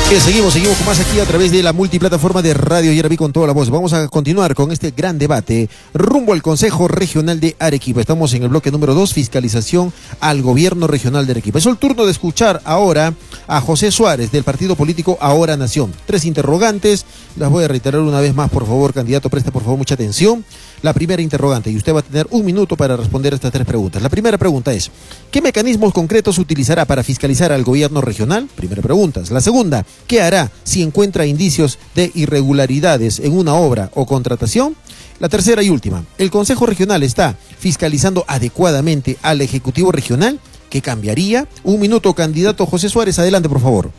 Seguimos con más aquí a través de la multiplataforma de Radio Yaraví con toda la voz. Vamos a continuar con este gran debate rumbo al Consejo Regional de Arequipa. Estamos en el bloque número 2, fiscalización al gobierno regional de Arequipa. Es el turno de escuchar ahora a José Suárez del partido político Ahora Nación. 3 interrogantes, las voy a reiterar una vez más, por favor, candidato, preste por favor mucha atención. La primera interrogante, y usted va a tener 1 minuto para responder estas 3 preguntas. La primera pregunta es, ¿qué mecanismos concretos utilizará para fiscalizar al gobierno regional? Primera pregunta. La segunda, ¿qué hará si encuentra indicios de irregularidades en una obra o contratación? La tercera y última, ¿el Consejo Regional está fiscalizando adecuadamente al Ejecutivo Regional? ¿Qué cambiaría? 1 minuto, candidato José Suárez, adelante por favor.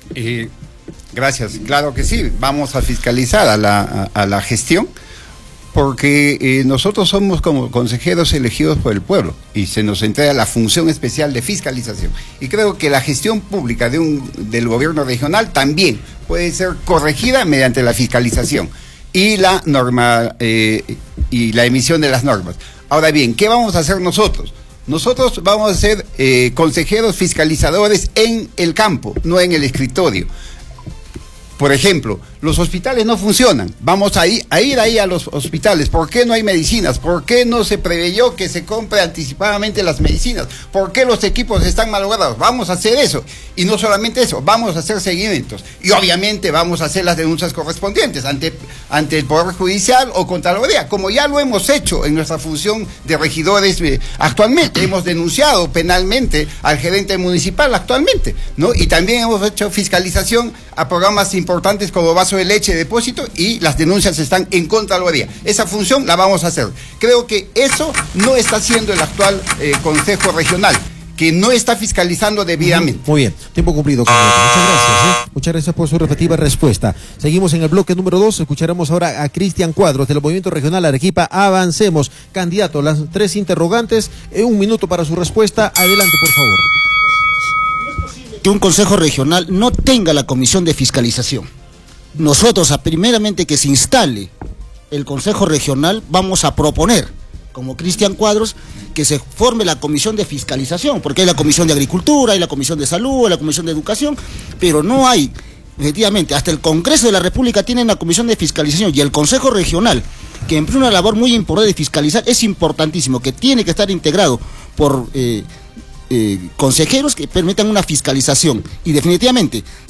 Gracias, claro que sí, vamos a fiscalizar a la gestión, porque nosotros somos como consejeros elegidos por el pueblo y se nos entrega la función especial de fiscalización. Y creo que la gestión pública del gobierno regional también puede ser corregida mediante la fiscalización y la norma y la emisión de las normas. Ahora bien, ¿qué vamos a hacer nosotros? Nosotros vamos a ser consejeros fiscalizadores en el campo, no en el escritorio. Por ejemplo, los hospitales no funcionan. Vamos a ir ahí a los hospitales. ¿Por qué no hay medicinas? ¿Por qué no se preveyó que se compre anticipadamente las medicinas? ¿Por qué los equipos están malogrados? Vamos a hacer eso. Y no solamente eso, vamos a hacer seguimientos. Y obviamente vamos a hacer las denuncias correspondientes ante el Poder Judicial o Contraloría, como ya lo hemos hecho en nuestra función de regidores actualmente. Hemos denunciado penalmente al gerente municipal actualmente, ¿no? Y también hemos hecho fiscalización a programas importantes como Vaso de Leche, Depósito, y las denuncias están en Contraloría. Esa función la vamos a hacer. Creo que eso no está haciendo el actual Consejo Regional, que no está fiscalizando debidamente. Muy bien, tiempo cumplido, candidato. Muchas gracias. Muchas gracias por su respectiva respuesta. Seguimos en el bloque número 2, escucharemos ahora a Cristian Cuadros del Movimiento Regional Arequipa. Avancemos. Candidato, las 3 interrogantes, 1 minuto para su respuesta. Adelante, por favor. Que un consejo regional no tenga la comisión de fiscalización. Nosotros, primeramente que se instale el consejo regional, vamos a proponer, como Cristian Cuadros, que se forme la comisión de fiscalización, porque hay la comisión de agricultura, hay la comisión de salud, hay la comisión de educación, pero no hay, efectivamente, hasta el Congreso de la República tiene una comisión de fiscalización, y el consejo regional, que emplea una labor muy importante de fiscalizar, es importantísimo, que tiene que estar integrado por consejeros que permitan una fiscalización, y definitivamente